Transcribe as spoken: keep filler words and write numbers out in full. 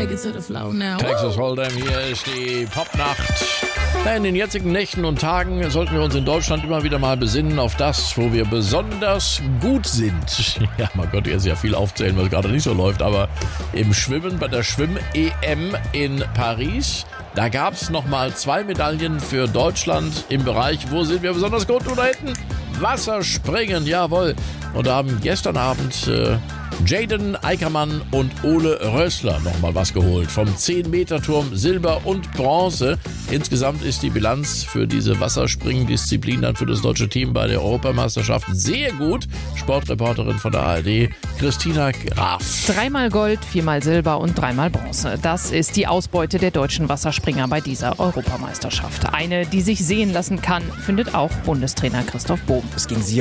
Take it to the floor now. Texas Hold'em, hier ist die Popnacht. In den jetzigen Nächten und Tagen sollten wir uns in Deutschland immer wieder mal besinnen auf das, wo wir besonders gut sind. Ja, man könnte jetzt ja viel aufzählen, was gerade nicht so läuft, aber im Schwimmen, bei der Schwimm-E M in Paris, da gab es nochmal zwei Medaillen für Deutschland im Bereich, wo sind wir besonders gut? Und da hinten Wasserspringen, jawohl. Und da haben gestern Abend äh, Jaden Eickermann und Ole Rössler nochmal was geholt. Vom zehn-Meter-Turm Silber und Bronze. Insgesamt ist die Bilanz für diese Wasserspringen-Disziplin dann für das deutsche Team bei der Europameisterschaft sehr gut. Sportreporterin von der A R D, Christina Graf. Dreimal Gold, viermal Silber und dreimal Bronze. Das ist die Ausbeute der deutschen Wasserspringer bei dieser Europameisterschaft. Eine, die sich sehen lassen kann, findet auch Bundestrainer Christoph Bohm. Es ging sehr